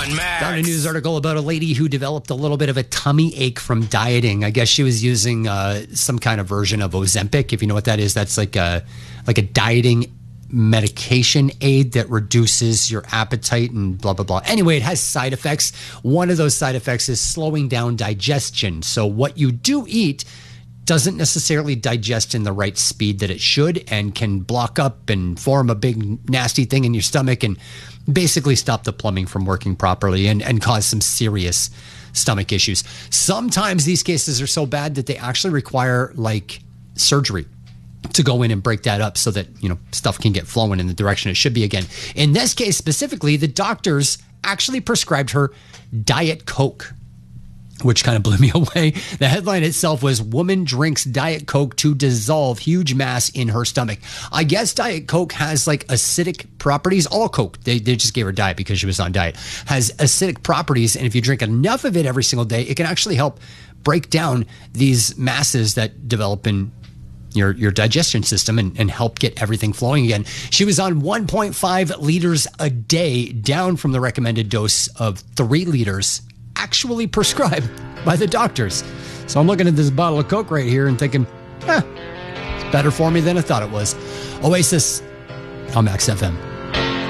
on, Max. Found a news article about a lady who developed a little bit of a tummy ache from dieting. I guess she was using some kind of version of Ozempic. If you know what that is, that's like a dieting medication aid that reduces your appetite and blah, blah, blah. Anyway, it has side effects. One of those side effects is slowing down digestion. So what you do eat doesn't necessarily digest in the right speed that it should and can block up and form a big nasty thing in your stomach and basically stop the plumbing from working properly and cause some serious stomach issues. Sometimes these cases are so bad that they actually require like surgery to go in and break that up so that, you know, stuff can get flowing in the direction it should be again. In this case specifically, the doctors actually prescribed her Diet Coke, which kind of blew me away. The headline itself was "Woman Drinks Diet Coke to Dissolve Huge Mass in Her Stomach." I guess Diet Coke has like acidic properties. All Coke, they just gave her diet because she was on diet, has acidic properties. And if you drink enough of it every single day, it can actually help break down these masses that develop in your digestion system and help get everything flowing again. She was on 1.5 liters a day, down from the recommended dose of 3 liters actually prescribed by the doctors. So I'm looking at this bottle of Coke right here and thinking, it's better for me than I thought it was. Oasis on Max FM.